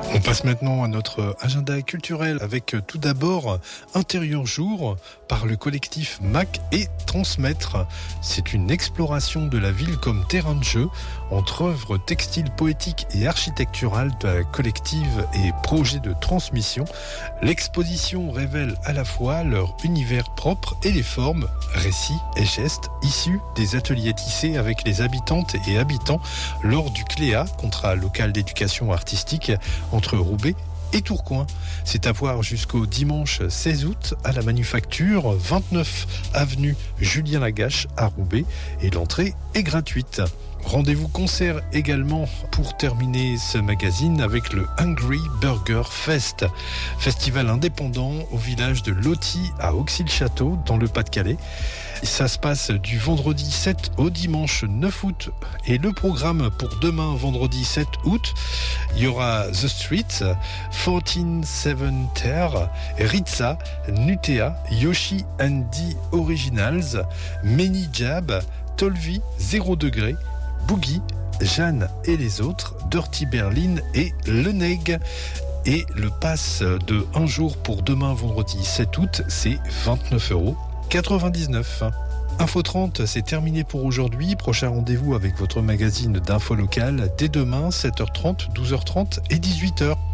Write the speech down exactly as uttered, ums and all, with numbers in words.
On passe maintenant à notre agenda culturel avec tout d'abord Intérieur Jour par le collectif Mac et Transmettre. C'est une exploration de la ville comme terrain de jeu entre œuvres textiles, poétiques et architecturales de la collective et projets de transmission. L'exposition révèle à la fois leur univers propre et les formes, récits et gestes issus des ateliers tissés avec les habitantes et habitants lors du C L E A, contrat local d'éducation artistique entre Roubaix et Tourcoing. C'est à voir jusqu'au dimanche seize août à la Manufacture, vingt-neuf avenue Julien Lagache à Roubaix, et l'entrée est gratuite. Rendez-vous concert également pour terminer ce magazine avec le Hungry Burger Fest, festival indépendant au village de Loty à Auxy-le-Château dans le Pas-de-Calais. Ça se passe du vendredi sept au dimanche neuf août. Et le programme pour demain, vendredi sept août, il y aura The Streets, quatorze seven Terre, Ritza, Nutea, Yoshi and the Originals, Many Jab, Tolvi, zéro degré, Boogie, Jeanne et les autres, Dirty Berlin et Le Neg. Et le pass de un jour pour demain, vendredi sept août, c'est vingt-neuf euros quatre-vingt-dix-neuf. Info trente, c'est terminé pour aujourd'hui. Prochain rendez-vous avec votre magazine d'info locale dès demain, sept heures trente, douze heures trente et dix-huit heures.